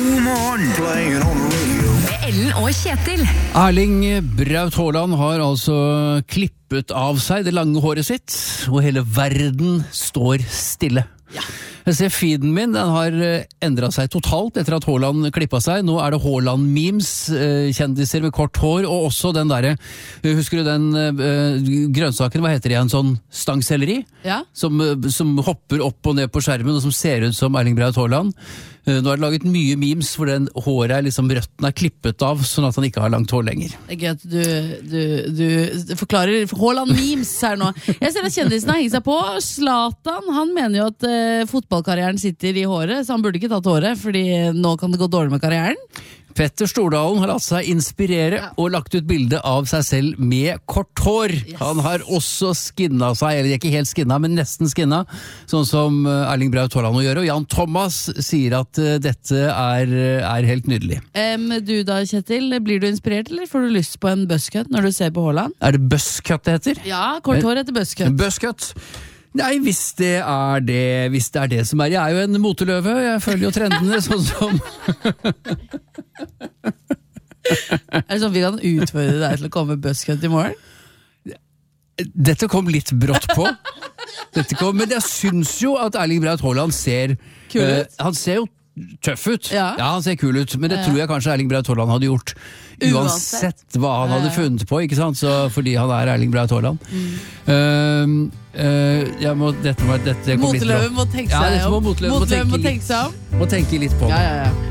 God morgen, playing on the radio. Med Ellen og Kjetil. Erling Braut Haaland har altså klippet av seg det lange håret sitt, og hele verden står stille. Jeg ser feeden min, den har endret seg totalt etter at Haaland klippet seg. Nå er det Haaland-memes, kjendiser med kort hår, og også den der, husker du den grønnsaken, hva heter det igjen, sånn stangselleri? Ja. Som hopper opp og ned på skjermen, og som ser ut som Erling Braut Haaland. Nå er det laget mye memes hvor den håret er liksom røtten er klippet av, sånn at han ikke har langt hår lenger. Det er gøy at du forklarer Haaland-memes her nå. Jeg ser at kjendisene har hengt seg på. Zlatan, han mener jo at fotballkarrieren sitter i håret, så han burde ikke tatt håret, fordi nå kan det gå dårlig med karrieren. Petter Stordalen har latt seg inspirere og lagt ut bilde av seg selv med kort hår. Yes. Han har også skinna seg, eller ikke helt skinna, men nesten skinna, sånn som Erling Braut Haaland å gjøre. Og Jan Thomas sier at dette er helt nydelig. Du da, Kjetil, blir du inspirert, eller får du lyst på en buzzcut når du ser på Haaland? Er det buzzcut det heter? Ja, kort hår etter buzzcut. Buzzcut? Nei, hvis det er det som er. Jeg er jo en moteløve, jeg følger jo trendene sånn som... Er det sånn vi kan utfordre deg til å komme med buzzcut i morgen? Dette kom litt brått på. Men jeg syns jo at Erling Braut Haaland ser Kul ut. Han ser jo tøff ut. Ja. Han ser kul ut, men det tror jeg kanskje Erling Braut Haaland hadde gjort uansett hva han hadde funnet på, ikke sant? Så, fordi han er Erling Braut Haaland. Dette kom litt brått. Moteløven må tenke seg om. Moteløven må tenke litt på. Ja.